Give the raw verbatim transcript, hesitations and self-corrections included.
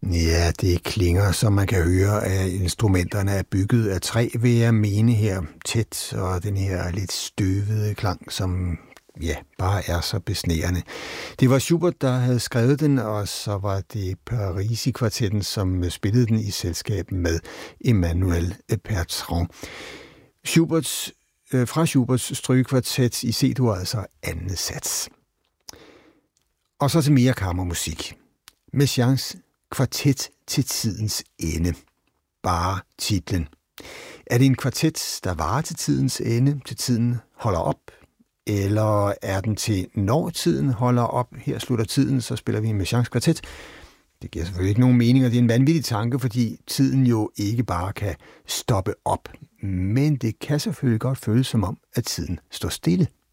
Ja, det klinger, som man kan høre, at instrumenterne er bygget af træ, vil jeg mene her, tæt, og den her lidt støvede klang, som ja, bare er så besnærende. Det var Schubert, der havde skrevet den, og så var det Parisi-kvartetten, som spillede den i selskab med Emmanuel Bertrand. Schuberts, øh, fra Schuberts strygekvartet i C-dur, altså anden sats. Og så til mere kammermusik. Messiaens kvartet til tidens ende. Bare titlen. Er det en kvartet, der varer til tidens ende, til tiden holder op? Eller er den til når tiden holder op? Her slutter tiden, så spiller vi en Messiaens kvartet. Det giver selvfølgelig ikke nogen mening, og det er en vanvittig tanke, fordi tiden jo ikke bare kan stoppe op. Men det kan selvfølgelig godt føles som om, at tiden står stille.